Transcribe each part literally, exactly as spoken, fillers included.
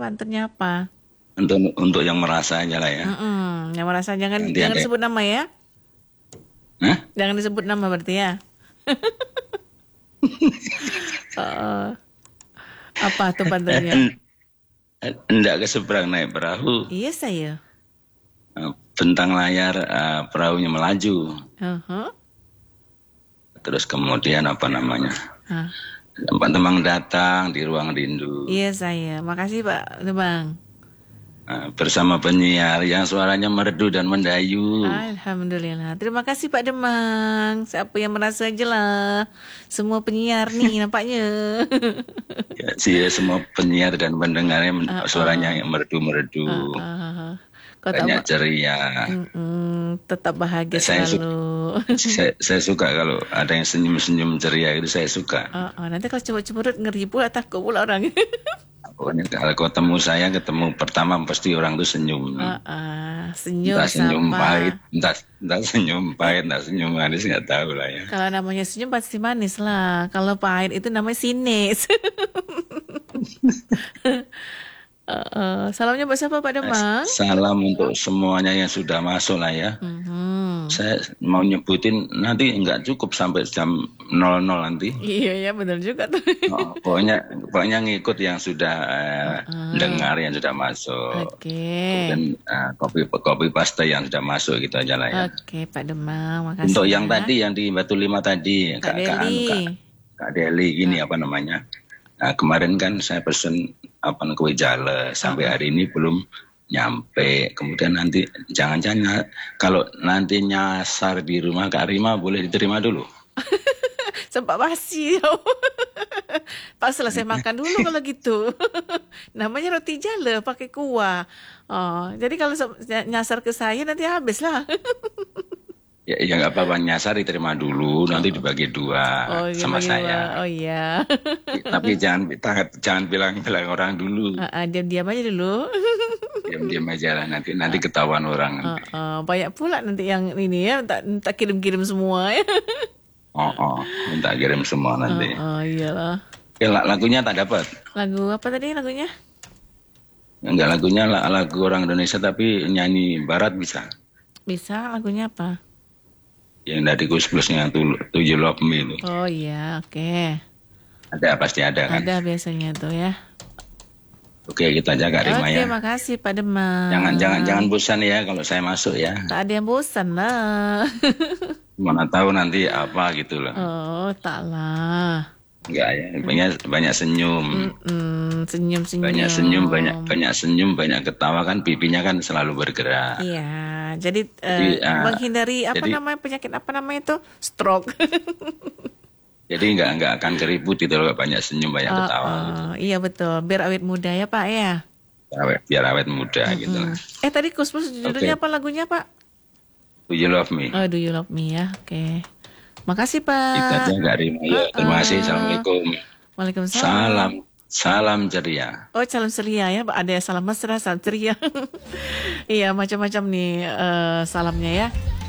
pantunnya apa? Untuk untuk yang merasa aja lah ya. Mm-mm, yang merasa jangan Nanti jangan ada. disebut nama ya. Hah? Jangan disebut nama berarti ya. Eh, apa tuh pantunnya? En- Hendak ke seberang naik perahu, Iya saya. eh, bentang layar eh, perahunya melaju. Uh-huh. Terus kemudian apa namanya? Ah, Teman-teman datang di ruang rindu. iya saya. Makasih Pak Demang. Eh, bersama penyiar yang suaranya merdu dan mendayu. Alhamdulillah. Terima kasih Pak Demang. Siapa yang merasa aja lah. Semua penyiar nih nampaknya. Ya, sih semua penyiar dan pendengarnya men- Ah, suaranya yang merdu-merdu, ah. Kau tak banyak ma- ceria. Mm-mm, tetap bahagia Saya su- selalu. saya, saya suka kalau ada yang senyum-senyum ceria itu saya suka. Ah, ah. Nanti kalau cemberut-cemberut ngeri pula, takut pula orang. Pokoknya kalau ketemu saya, ketemu pertama pasti orang tuh senyum. Ah, ah. Senyum Entah senyum sama. pahit, entah, entah senyum pahit, entah senyum manis, nggak tahu lah ya. Kalau namanya senyum pasti manis lah. Kalau pahit itu namanya sinis. Ah, ah. Salamnya buat siapa Pak Demang? Salam untuk semuanya yang sudah masuk lah ya. Mhm. Saya mau nyebutin nanti nggak cukup sampai jam nol nol nanti. Iya ya benar juga tuh. Oh, pokoknya pokoknya ngikut yang sudah eh, dengar, yang sudah masuk. Oke. Dan eh, kopi kopi pasta yang sudah masuk gitu aja lah ya. Oke Pak Demang, makasih. Untuk yang ya. tadi yang di Batu Lima tadi, Kak Kak, Kak, anu, Deli. Kak, Kak Deli gini apa namanya? Nah, kemarin kan saya pesen apa kue jale sampai hari ini belum nyampe. Kemudian nanti jangan-jangan ny- kalau nanti nyasar di rumah Kak Rima boleh diterima dulu. Sempat basi. Pas selesai makan dulu kalau gitu. Namanya roti jala pakai kuah. Oh, jadi kalau se- nyasar ke saya nanti habis lah. Ya, ya nggak apa-apa, nyasar diterima dulu, nanti dibagi dua Oh, iya, sama bagi saya. dua. Oh iya. Tapi jangan jangan bilang-bilang orang dulu, Ah, ah, diam-diam aja dulu. diam-diam aja lah, nanti nanti ketahuan orang. Ah, ah, banyak pula nanti yang ini ya, tak, tak kirim-kirim semua ya. Oh, oh, minta kirim semua nanti. Oh iyalah. Oke, la- lagunya tak dapat. Lagu apa tadi lagunya? Enggak, lagunya la- lagu orang Indonesia tapi nyanyi Barat bisa. Bisa lagunya apa? Yang dari Gus Plusnya tuh To You Love Me itu. Oh iya, oke. Ada, pasti ada kan. Ada biasanya tuh ya. Oke, kita jaga Rima Oke, ya. makasih Pak Demang. Jangan jangan jangan bosan ya kalau saya masuk ya. Tak ada yang bosan lah. Mana tahu nanti apa gitu loh. Oh, tak lah. Enggak ya, banyak banyak senyum. Mm, senyum-senyum. Banyak senyum, banyak banyak senyum, banyak ketawa kan, pipinya kan selalu bergerak. Iya, jadi, Jadi, eh, ah, menghindari apa jadi- namanya penyakit apa namanya itu stroke. Jadi nggak nggak akan keribut gitu loh, banyak senyum, banyak Oh, ketawa. oh, iya betul, biar awet muda ya Pak ya. Biar awet, biar awet muda gitu lah. Eh tadi Kusmus judulnya Oke. apa lagunya Pak? Do You Love Me? Oh, Do You Love Me ya, oke. Makasih Pak. Itu aja nggak Rima. Ya, terima kasih. Assalamualaikum. Waalaikumsalam. Salam, salam ceria. Oh, salam ceria ya, ada salam mesra, salam ceria. Iya, macam-macam nih eh, salamnya ya.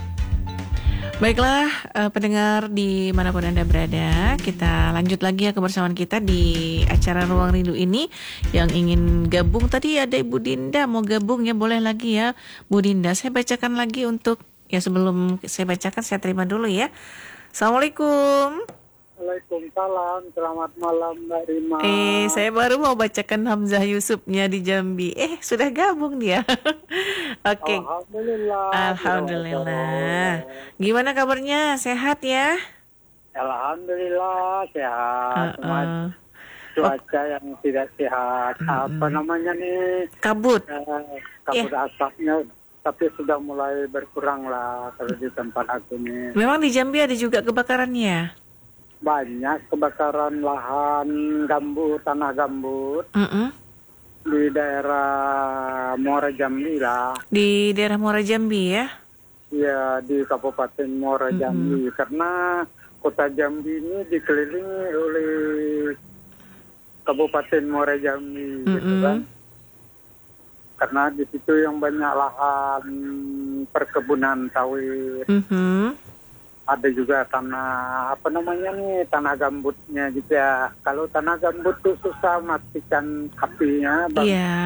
Baiklah, eh, pendengar dimanapun Anda berada, kita lanjut lagi ya kebersamaan kita di acara Ruang Rindu ini. Yang ingin gabung, tadi ada Ibu Dinda mau gabung ya, boleh lagi ya Bu Dinda. Saya bacakan lagi untuk, ya sebelum saya bacakan saya terima dulu ya. Assalamualaikum. Waalaikumsalam, selamat malam Mbak Rima. Eh, saya baru mau bacakan Hamzah Yusufnya di Jambi. Eh, sudah gabung dia. Oke. Alhamdulillah. Alhamdulillah. Gimana kabarnya? Sehat ya? Alhamdulillah sehat. Cuma Uh-uh. cuaca yang tidak sehat. Apa namanya nih? Kabut. Eh, kabut asapnya, tapi sudah mulai berkurang lah kalau di tempat aku nih. Memang di Jambi ada juga kebakarannya. Banyak kebakaran lahan gambut, tanah gambut Mm-mm. di daerah Muara Jambi lah. Di daerah Muara Jambi ya. Ya, di Kabupaten Muara Jambi. Karena kota Jambi ini dikelilingi oleh Kabupaten Muara Jambi, gitu Mm-mm. kan. Karena di situ yang banyak lahan perkebunan sawit. Mhm. Ada juga tanah, apa namanya nih, tanah gambutnya gitu ya. Kalau tanah gambut tuh susah matikan apinya. Bang. Iya.